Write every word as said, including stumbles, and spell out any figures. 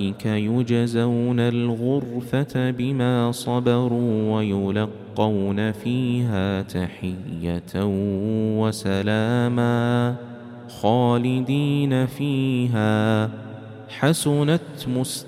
أولئك يجزون الغرفة بما صبروا ويلقون فيها تحية وسلاما خالدين فيها حسنت مستقيما.